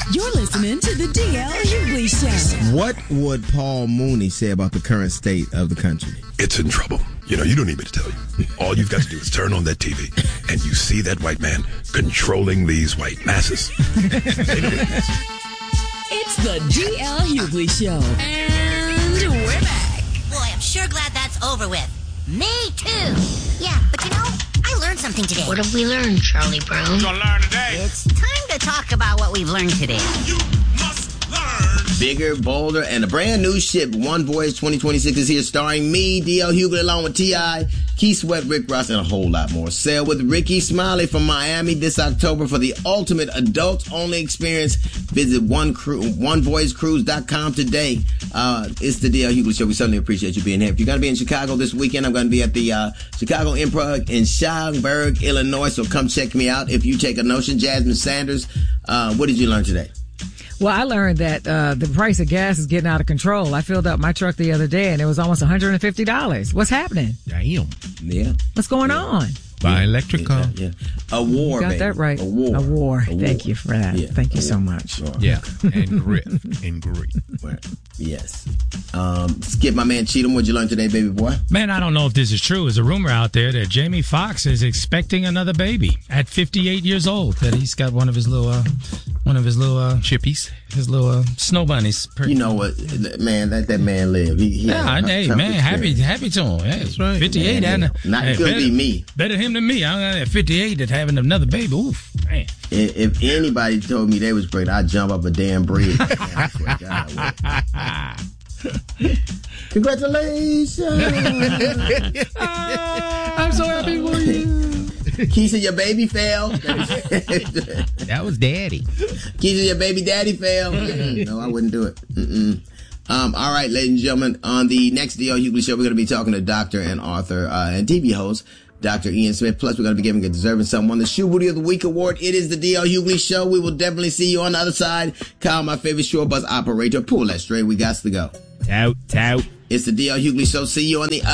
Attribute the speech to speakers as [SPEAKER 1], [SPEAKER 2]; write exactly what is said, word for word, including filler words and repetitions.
[SPEAKER 1] You're listening to the D L Hughley Show.
[SPEAKER 2] What would Paul Mooney say about the current state of the country?
[SPEAKER 3] It's in trouble. You know, you don't need me to tell you. All you've got to do is turn on that T V, and you see that white man controlling these white masses.
[SPEAKER 1] It's the D L Hughley Show. And we're back.
[SPEAKER 4] Boy, I'm sure glad that's over with. Me too. Yeah, but you know, I learned something today.
[SPEAKER 5] What have we learned, Charlie Brown?
[SPEAKER 6] We're gonna learn today.
[SPEAKER 4] It's time to talk about what we've learned today.
[SPEAKER 6] You must learn.
[SPEAKER 2] Bigger, bolder, and a brand new ship, One Voyage twenty twenty-six, is here, starring me, D L Hughley, along with T I, Keith Sweat, Rick Ross, and a whole lot more. Sail with Ricky Smiley from Miami this October for the ultimate adults-only experience. Visit one cru- one voyage cruise dot com today. Uh, it's the D L Hughley Show. We certainly appreciate you being here. If you're going to be in Chicago this weekend, I'm going to be at the uh, Chicago Improv in Schaumburg, Illinois, so come check me out. If you take a notion, Jasmine Sanders, uh, what did you learn today?
[SPEAKER 7] Well, I learned that uh, the price of gas is getting out of control. I filled up my truck the other day, and it was almost one hundred fifty dollars. What's happening?
[SPEAKER 8] Damn.
[SPEAKER 2] Yeah.
[SPEAKER 7] What's going
[SPEAKER 2] yeah.
[SPEAKER 7] on?
[SPEAKER 8] Buy electric car.
[SPEAKER 2] Yeah, yeah. A war,
[SPEAKER 7] You got
[SPEAKER 2] baby.
[SPEAKER 7] that right.
[SPEAKER 2] A war.
[SPEAKER 7] A war.
[SPEAKER 2] A war.
[SPEAKER 7] Thank you for that.
[SPEAKER 2] Yeah.
[SPEAKER 7] Thank you
[SPEAKER 2] A
[SPEAKER 7] so
[SPEAKER 2] war.
[SPEAKER 7] much.
[SPEAKER 2] Sure.
[SPEAKER 8] Yeah, and grit. And grit.
[SPEAKER 2] Yes. Um, Skip, my man Cheatham, what'd you learn today, baby boy?
[SPEAKER 9] Man, I don't know if this is true. There's a rumor out there that Jamie Foxx is expecting another baby at fifty-eight years old. That he's got one of his little, uh, one of his little uh, chippies, his little uh, snow bunnies. Per-
[SPEAKER 2] You know what, man? Let that man live. He, he
[SPEAKER 9] yeah,
[SPEAKER 2] had a
[SPEAKER 9] hey
[SPEAKER 2] tough
[SPEAKER 9] man, happy,
[SPEAKER 2] experience.
[SPEAKER 9] happy to him. Yeah,
[SPEAKER 8] That's right.
[SPEAKER 9] fifty-eight,
[SPEAKER 2] Man,
[SPEAKER 9] and
[SPEAKER 2] Not
[SPEAKER 9] hey,
[SPEAKER 2] could
[SPEAKER 9] better,
[SPEAKER 2] be me.
[SPEAKER 9] Better him than me. I'm at fifty-eight that having another baby. Oof, man.
[SPEAKER 2] If, if anybody told me they was pregnant, I'd jump up a damn bridge. Man, I swear to God, I would. Congratulations!
[SPEAKER 9] I'm so happy for you.
[SPEAKER 2] Keisha, your baby fell.
[SPEAKER 8] That was daddy.
[SPEAKER 2] Keisha, your baby daddy fell. No, I wouldn't do it. Mm-mm. Um, all right, ladies and gentlemen, on the next D L Hughley Show, we're going to be talking to doctor and author uh, and T V host, Doctor Ian Smith. Plus, we're going to be giving a deserving someone the Shoe Booty of the Week award. It is the D L Hughley Show. We will definitely see you on the other side. Kyle, my favorite short bus operator, pull that straight. We got to go.
[SPEAKER 8] Tout, tout.
[SPEAKER 2] It's the D L Hughley Show. See you on the